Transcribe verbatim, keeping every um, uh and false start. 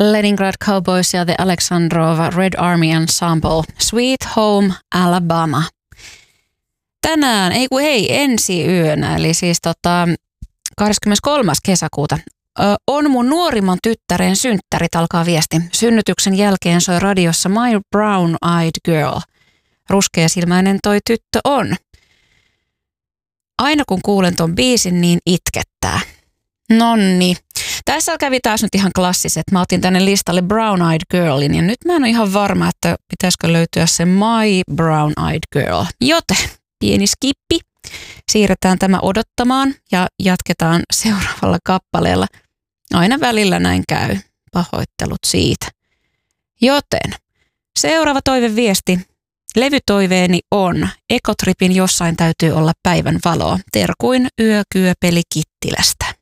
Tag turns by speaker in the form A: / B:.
A: Leningrad Cowboys ja The Alexandrova Red Army Ensemble, Sweet Home Alabama. Tänään, ei kun hei, ensi yönä, eli siis tota, kahdeskymmeneskolmas kesäkuuta, ö, on mun nuorimman tyttären synttärit, alkaa viesti. Synnytyksen jälkeen soi radiossa My Brown Eyed Girl. Ruskeasilmäinen toi tyttö on. Aina kun kuulen ton biisin, niin itkettää. Nonni. Tässä kävi taas nyt ihan klassiset. Mä otin tänne listalle Brown Eyed Girlin ja nyt mä en ole ihan varma, että pitäisikö löytyä se My Brown Eyed Girl. Joten pieni skippi. Siirretään tämä odottamaan ja jatketaan seuraavalla kappaleella. Aina välillä näin käy. Pahoittelut siitä. Joten seuraava toiveviesti. Levytoiveeni on Ekotripin Jossain täytyy olla päivän valoa. Terkuin Yökyöpeli Kittilästä.